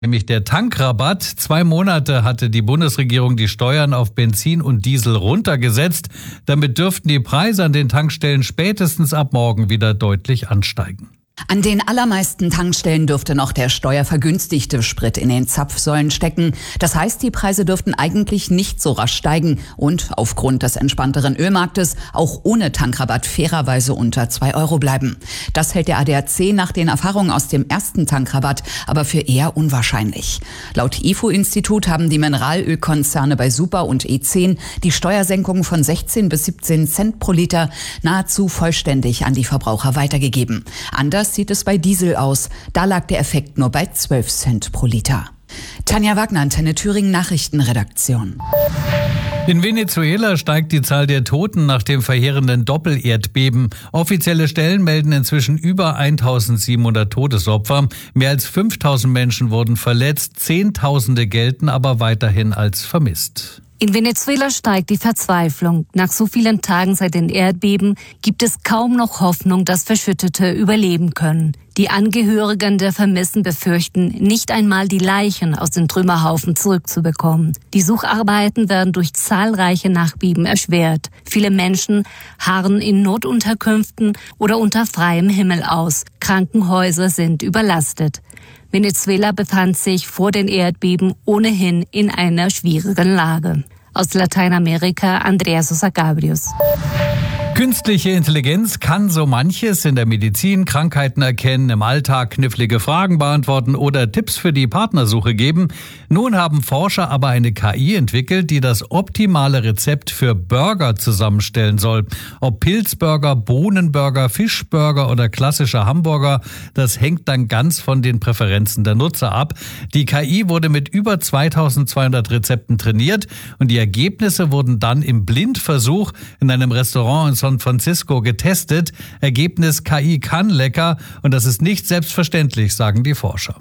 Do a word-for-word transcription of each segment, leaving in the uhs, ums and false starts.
Nämlich der Tankrabatt. Zwei Monate hatte die Bundesregierung die Steuern auf Benzin und Diesel runtergesetzt. Damit dürften die Preise an den Tankstellen spätestens ab morgen wieder deutlich ansteigen. An den allermeisten Tankstellen dürfte noch der steuervergünstigte Sprit in den Zapfsäulen stecken. Das heißt, die Preise dürften eigentlich nicht so rasch steigen und aufgrund des entspannteren Ölmarktes auch ohne Tankrabatt fairerweise unter zwei Euro bleiben. Das hält der A D A C nach den Erfahrungen aus dem ersten Tankrabatt aber für eher unwahrscheinlich. Laut I F O-Institut haben die Mineralölkonzerne bei Super und E zehn die Steuersenkung von sechzehn bis siebzehn Cent pro Liter nahezu vollständig an die Verbraucher weitergegeben. Anders sieht es bei Diesel aus. Da lag der Effekt nur bei zwölf Cent pro Liter. Tanja Wagner, Antenne Thüringen Nachrichtenredaktion. In Venezuela steigt die Zahl der Toten nach dem verheerenden Doppelerdbeben. Offizielle Stellen melden inzwischen über eintausendsiebenhundert Todesopfer. Mehr als fünftausend Menschen wurden verletzt. Zehntausende gelten aber weiterhin als vermisst. In Venezuela steigt die Verzweiflung. Nach so vielen Tagen seit den Erdbeben gibt es kaum noch Hoffnung, dass Verschüttete überleben können. Die Angehörigen der Vermissten befürchten, nicht einmal die Leichen aus den Trümmerhaufen zurückzubekommen. Die Sucharbeiten werden durch zahlreiche Nachbeben erschwert. Viele Menschen harren in Notunterkünften oder unter freiem Himmel aus. Krankenhäuser sind überlastet. Venezuela befand sich vor den Erdbeben ohnehin in einer schwierigen Lage. Aus Lateinamerika, Andrea Sosa Gabrius. Künstliche Intelligenz kann so manches in der Medizin, Krankheiten erkennen, im Alltag knifflige Fragen beantworten oder Tipps für die Partnersuche geben. Nun haben Forscher aber eine K I entwickelt, die das optimale Rezept für Burger zusammenstellen soll. Ob Pilzburger, Bohnenburger, Fischburger oder klassischer Hamburger, das hängt dann ganz von den Präferenzen der Nutzer ab. Die K I wurde mit über zweitausendzweihundert Rezepten trainiert und die Ergebnisse wurden dann im Blindversuch in einem Restaurant in San Francisco getestet. Ergebnis: K I kann lecker und das ist nicht selbstverständlich, sagen die Forscher.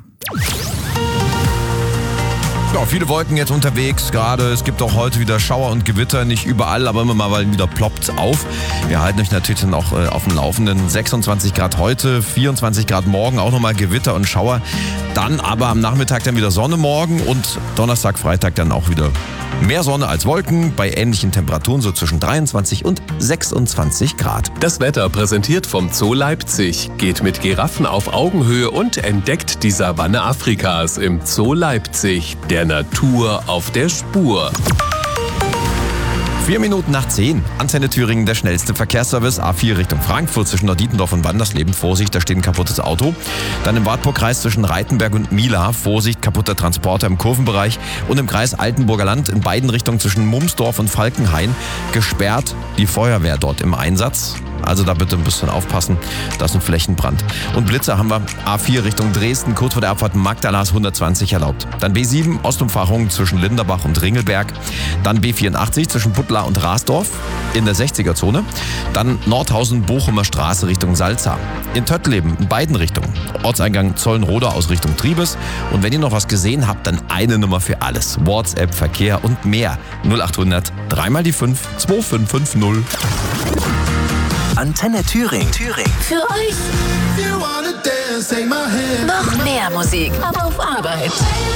Ja, viele Wolken jetzt unterwegs gerade. Es gibt auch heute wieder Schauer und Gewitter, nicht überall, aber immer mal wieder ploppt's auf. Wir halten euch natürlich dann auch äh, auf dem Laufenden. sechsundzwanzig Grad heute, vierundzwanzig Grad morgen, auch nochmal Gewitter und Schauer. Dann aber am Nachmittag dann wieder Sonne morgen und Donnerstag, Freitag dann auch wieder mehr Sonne als Wolken, bei ähnlichen Temperaturen so zwischen dreiundzwanzig und sechsundzwanzig Grad. Das Wetter präsentiert vom Zoo Leipzig. Geht mit Giraffen auf Augenhöhe und entdeckt die Savanne Afrikas im Zoo Leipzig. Der Natur auf der Spur. Vier Minuten nach zehn. Antenne Thüringen, der schnellste Verkehrsservice. A vier Richtung Frankfurt zwischen Neudietendorf und Wandersleben. Vorsicht, da steht ein kaputtes Auto. Dann im Wartburgkreis zwischen Reitenberg und Mila. Vorsicht, kaputter Transporter im Kurvenbereich. Und im Kreis Altenburger Land in beiden Richtungen zwischen Mumsdorf und Falkenhain. Gesperrt, die Feuerwehr dort im Einsatz. Also da bitte ein bisschen aufpassen, da ist ein Flächenbrand. Und Blitzer haben wir A vier Richtung Dresden, kurz vor der Abfahrt Magdalas hundertzwanzig erlaubt. Dann B sieben Ostumfahrung zwischen Linderbach und Ringelberg. Dann B vierundachtzig zwischen Puttlar und Rasdorf in der sechziger-Zone. Dann Nordhausen-Bochumer Straße Richtung Salza. In Töttleben in beiden Richtungen. Ortseingang Zollenroda aus Richtung Triebes. Und wenn ihr noch was gesehen habt, dann eine Nummer für alles. WhatsApp, Verkehr und mehr. null achthundert, dreimal die fünf, zwei fünf fünf null. Antenne Thüringen. Thüringen. Für euch. Noch mehr Musik. Aber auf Arbeit.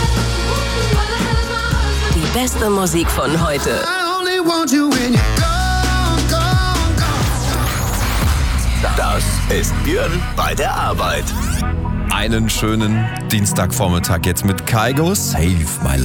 Die beste Musik von heute. Das ist Björn bei der Arbeit. Einen schönen Dienstagvormittag jetzt mit Kygo, Save My Life.